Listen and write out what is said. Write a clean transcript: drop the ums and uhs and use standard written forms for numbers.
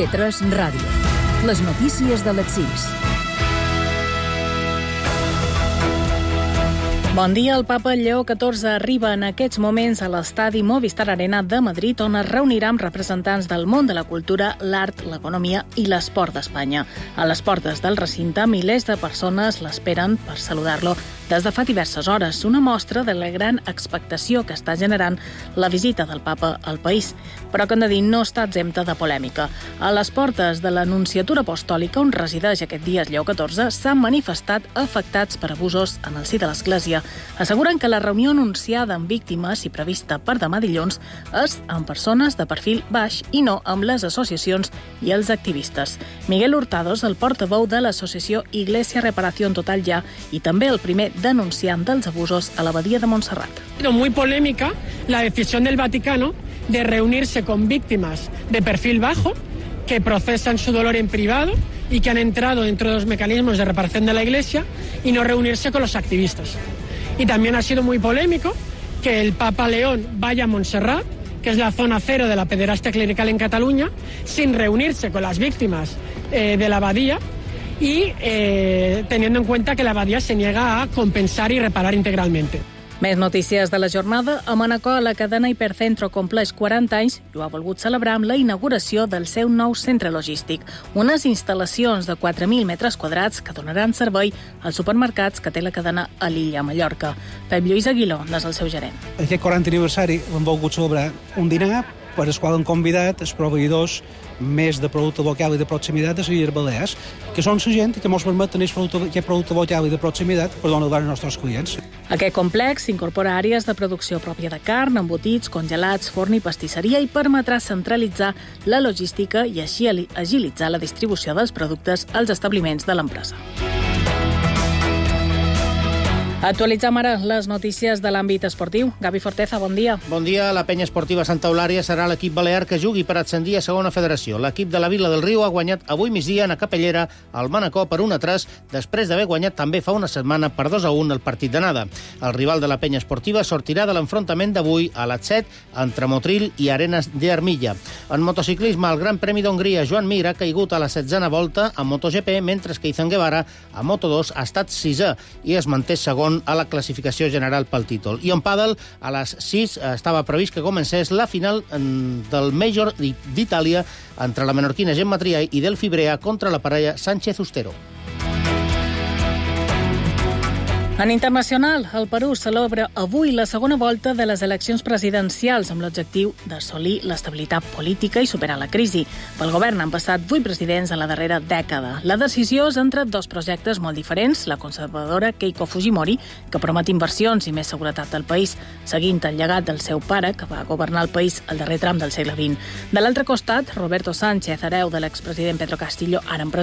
TV3 Ràdio. Les notícies de les 6. Bon dia. El papa Lleó XIV arriba en aquests moments a l'estadi Movistar Arena de Madrid, on es reunirà amb representants del món de la cultura, l'art, l'economia i l'esport d'Espanya. A les portes del recinte, milers de persones l'esperen per saludar-lo des de fa diverses hores, una mostra de la gran expectació que està generant la visita del papa al país, però que hem de dir no està exempta de polèmica. A les portes de l'Anunciatura Apostòlica, on resideix aquest dia Lleó XIV, s'han manifestat afectats per abusos en el si de l'Església. Asseguren que la reunió anunciada amb víctimes i prevista per demà dilluns és amb persones de perfil baix i no amb les associacions i els activistes. Miguel Hurtado és el portaveu de l'associació Iglesia Reparación Total Ya i també el primer denunciant dels abusos a l'abadia de Montserrat. Muy polémica la decisión del Vaticano de reunirse con víctimas de perfil bajo que procesan su dolor en privado y que han entrado dentro de los mecanismos de reparación de la Iglesia y no reunirse con los activistas. Y también ha sido muy polémico que el Papa León vaya a Montserrat, que es la zona cero de la pederastia clerical en Cataluña, sin reunirse con las víctimas de la abadía y teniendo en cuenta que la abadía se niega a compensar y reparar integralmente. Més notícies de la jornada. A Manacor, la cadena Hipercentro compleix 40 anys i ho ha volgut celebrar amb la inauguració del seu nou centre logístic, unes instal·lacions de 4.000 metres quadrats que donaran servei als supermercats que té la cadena a l'illa Mallorca. Pep Lluís Aguiló n'és el seu gerent. Aquest 40 aniversari l'hem volgut celebrar un dinar per al qual han convidat els proveïdors més de producte local i de proximitat de les Illes Balears, que són la gent que ens permet tenir aquest producte local i de proximitat per donar als nostres clients. Aquest complex incorpora àrees de producció pròpia de carn, embotits, congelats, forn i pastisseria i permetrà centralitzar la logística i així agilitzar la distribució dels productes als establiments de l'empresa. Actualitzem ara les notícies de l'àmbit esportiu. Gavi Forteza, bon dia. Bon dia. La penya esportiva Santa Eulària serà l'equip balear que jugui per ascendir a segona federació. L'equip de la Vila del Riu ha guanyat avui migdia a Capellera al Manacor per 1-3, després d'haver guanyat també fa una setmana per 2-1 el partit d'anada. El rival de la penya esportiva sortirà de l'enfrontament d'avui a les 7 entre Motril i Arenas de Armilla. En motociclisme, el Gran Premi d'Hongria, Joan Mir ha caigut a la 16a volta a MotoGP, mentre que Izan Guevara a Moto2 ha estat 6è i es manté segon a la classificació general pel títol. I en pàdel, a les 6 estava previst que comencés la final del Major d'Itàlia entre la menorquina Gemma Triay i Delphi Brea contra la parella Sánchez-Ustero. En internacional, el Perú celebra avui la segona volta de les eleccions presidencials amb l'objectiu d'assolir l'estabilitat política i superar la crisi. Pel govern han passat 8 presidents a la darrera dècada. La decisió és entre dos projectes molt diferents, la conservadora Keiko Fujimori, que promet inversions i més seguretat al país, seguint el llegat del seu pare, que va governar el país al darrer tram del segle XX. De l'altre costat, Roberto Sánchez, hereu de l'expresident Pedro Castillo, ara en presó,